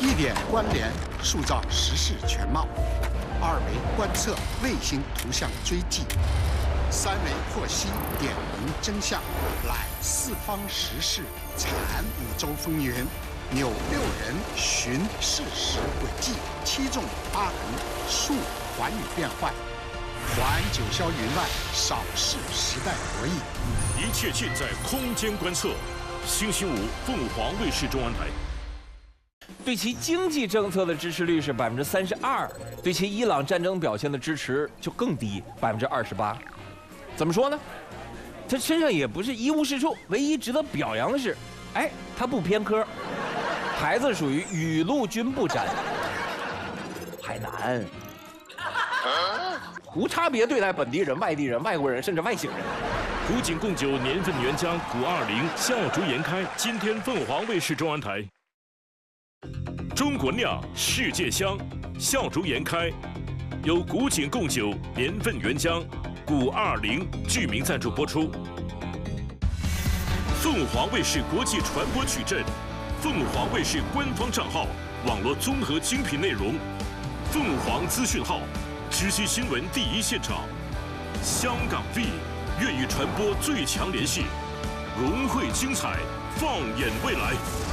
1点关联塑造时事全貌，2为观测卫星图像追迹，3为获悉点明真相，揽四方时事，阐五洲风云，纽6人寻事实轨迹，7纵8横述寰宇变幻，还九霄云外，扫视时代博弈。 一切尽在空间观测。星期五，凤凰卫视中央台。 对其经济政策的支持率是32%，对其伊朗战争表现的支持就更低，28%。怎么说呢？他身上也不是一无是处，唯一值得表扬的是，哎，他不偏科，孩子属于雨露均不沾。海南，无差别对待本地人、外地人、外国人，甚至外星人。 古井贡酒年份原浆古20笑逐颜开，今天凤凰卫视中央台。中国酿，世界香，笑逐颜开，由古井贡酒年份原浆古20剧名赞助播出。凤凰卫视国际传播矩阵，凤凰卫视官方账号，网络综合精品内容，凤凰资讯号，直击新闻第一现场。香港 V 粤语传播最强联系，融汇精彩，放眼未来。